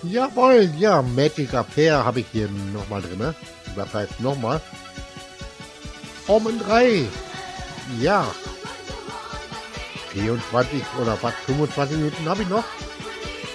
Jawohl, ja, Magic Affair habe ich hier nochmal drin. Ne? Das heißt nochmal. Omen 3. Ja. 24 oder was, 25 Minuten habe ich noch.